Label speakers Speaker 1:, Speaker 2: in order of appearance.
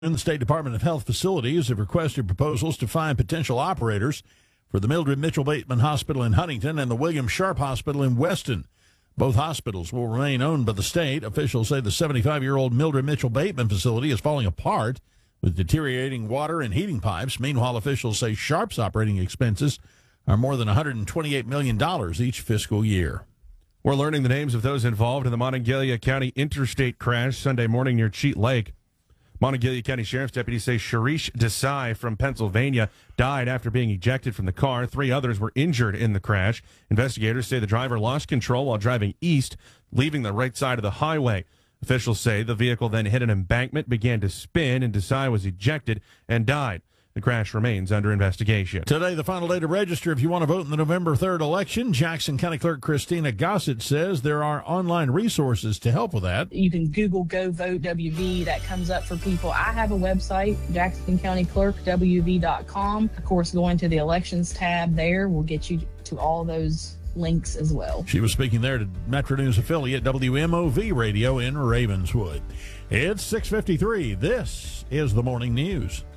Speaker 1: The State Department of Health facilities have requested proposals to find potential operators for the Mildred Mitchell Bateman Hospital in Huntington and the William Sharp Hospital in Weston. Both hospitals will remain owned by the state. Officials say the 75-year-old Mildred Mitchell Bateman facility is falling apart with deteriorating water and heating pipes. Meanwhile, officials say Sharp's operating expenses are more than $128 million each fiscal year.
Speaker 2: We're learning the names of those involved in the Monongalia County interstate crash Sunday morning near Cheat Lake. Monongalia County Sheriff's deputies say Sharish Desai from Pennsylvania died after being ejected from the car. 3 others were injured in the crash. Investigators say the driver lost control while driving east, leaving the right side of the highway. Officials say the vehicle then hit an embankment, began to spin, and Desai was ejected and died. The crash remains under investigation.
Speaker 1: Today, the final day to register if you want to vote in the November 3rd election. Jackson County Clerk Christina Gossett says there are online resources to help with that.
Speaker 3: You can Google Go Vote WV. That comes up for people. I have a website, Jackson County Clerk, WV.com. Of course, going to the elections tab there will get you to all those links as well.
Speaker 1: She was speaking there to Metro News affiliate WMOV Radio in Ravenswood. It's 6:53. This is the Morning News.